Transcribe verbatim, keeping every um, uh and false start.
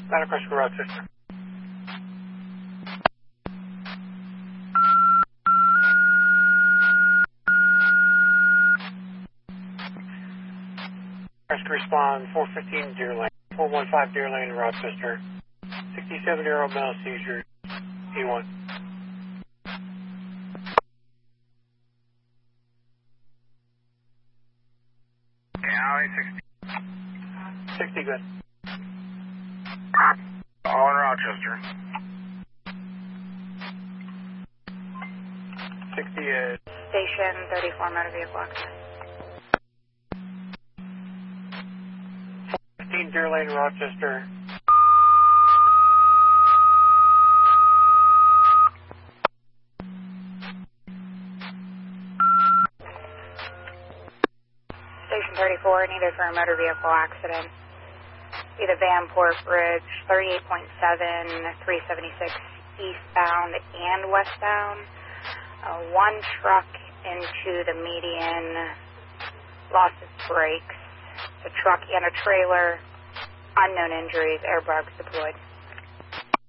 Battle Crush Rochester. Rescue respond four fifteen Deer Lane, four one five Deer Lane, Rochester. sixty-seven year old male seizure, E one. Yeah, sixty. sixty good. All in Rochester. sixty is. Station thirty-four motor vehicle accident. fifteen Deer Lane, Rochester. Station thirty-four needed for a motor vehicle accident. Either Vanport Bridge, thirty-eight point seven, three seventy-six eastbound and westbound. Uh, one truck into the median, lost its brakes. The truck and a trailer, unknown injuries, airbags deployed.